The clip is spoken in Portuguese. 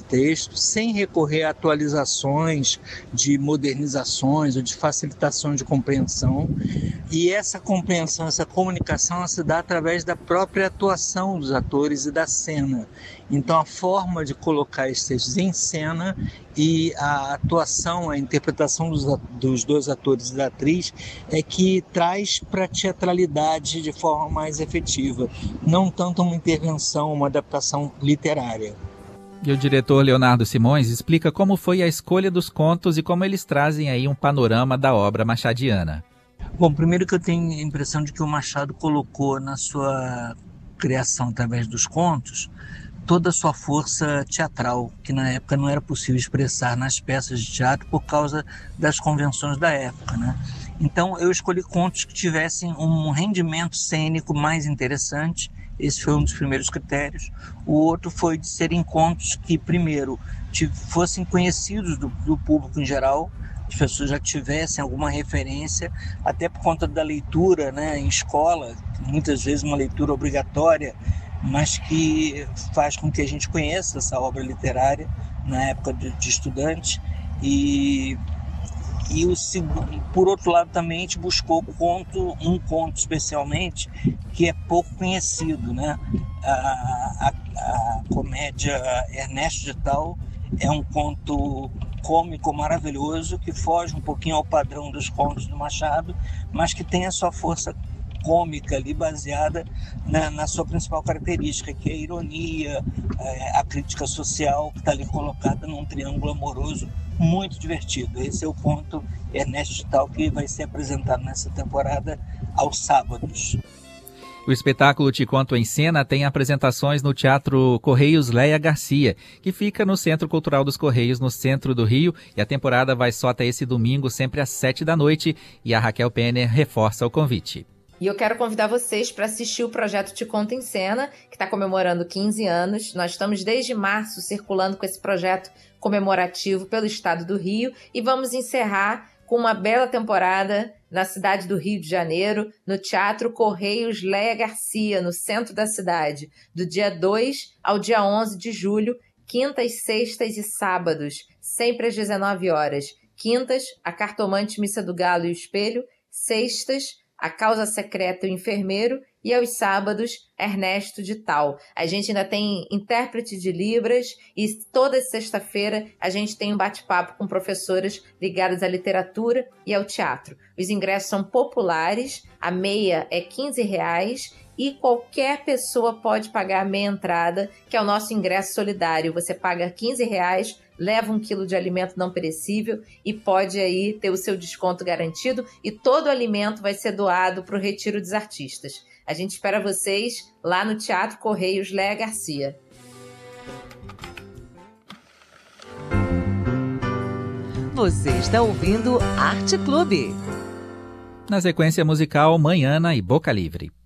texto, sem recorrer a atualizações de modernizações ou de facilitação de compreensão. E essa compreensão, essa comunicação, ela se dá através da própria atuação dos atores e da cena. Então, a forma de colocar esses textos em cena e a atuação, a interpretação dos dois atores e da atriz é que traz para a teatralidade de forma mais efetiva, não tanto uma intervenção, uma adaptação literária. E o diretor Leonardo Simões explica como foi a escolha dos contos e como eles trazem aí um panorama da obra machadiana. Bom, primeiro que eu tenho a impressão de que o Machado colocou na sua criação através dos contos toda a sua força teatral, que na época não era possível expressar nas peças de teatro por causa das convenções da época, né? Então eu escolhi contos que tivessem um rendimento cênico mais interessante. Esse foi um dos primeiros critérios. O outro foi de serem contos que, primeiro, fossem conhecidos do público em geral, as pessoas já tivessem alguma referência, até por conta da leitura, né, em escola, muitas vezes uma leitura obrigatória, mas que faz com que a gente conheça essa obra literária na época de estudante. E por outro lado também a gente buscou um conto especialmente que é pouco conhecido, né? A comédia Ernesto de Tal é um conto cômico maravilhoso que foge um pouquinho ao padrão dos contos do Machado, mas que tem a sua força cômica ali baseada na sua principal característica, que é a ironia, a crítica social, que está ali colocada num triângulo amoroso muito divertido. Esse é o conto Ernesto de Tal, que vai ser apresentado nessa temporada aos sábados. O espetáculo Te Conto em Cena tem apresentações no Teatro Correios Léia Garcia, que fica no Centro Cultural dos Correios, no centro do Rio, e a temporada vai só até esse domingo, sempre às 7h, e a Raquel Penner reforça o convite. E eu quero convidar vocês para assistir o projeto Te Conto em Cena, que está comemorando 15 anos. Nós estamos desde março circulando com esse projeto comemorativo pelo estado do Rio e vamos encerrar com uma bela temporada na cidade do Rio de Janeiro, no Teatro Correios Léia Garcia, no centro da cidade, do dia 2 ao dia 11 de julho, quintas, sextas e sábados, sempre às 19h. Quintas, a Cartomante Missa do Galo e o Espelho. Sextas, a Causa Secreta e o Enfermeiro, e aos sábados, Ernesto de Tal. A gente ainda tem intérprete de Libras e toda sexta-feira a gente tem um bate-papo com professoras ligadas à literatura e ao teatro. Os ingressos são populares, a meia é R$15 e qualquer pessoa pode pagar a meia entrada, que é o nosso ingresso solidário. Você paga R$15, leva 1 quilo de alimento não perecível e pode aí ter o seu desconto garantido, e todo o alimento vai ser doado para o Retiro dos Artistas. A gente espera vocês lá no Teatro Correios Léia Garcia. Você está ouvindo Arte Clube. Na sequência musical, Manhana e Boca Livre.